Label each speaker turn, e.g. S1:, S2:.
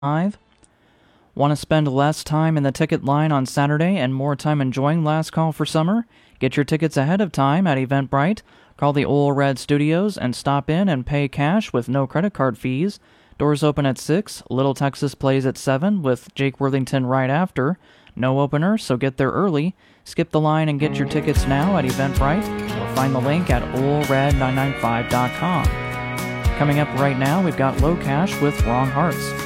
S1: 5. Want to spend less time in the ticket line on Saturday and more time enjoying Last Call for Summer? Get your tickets ahead of time at Eventbrite. Call the Ole Red Studios and stop in and pay cash with no credit card fees. Doors open at 6. Little Texas plays at 7 with Jake Worthington right after. No opener, so get there early. Skip the line and get your tickets now at Eventbrite or find the link at olered995.com. Coming up right now, we've got Low Cash with Wrong Hearts.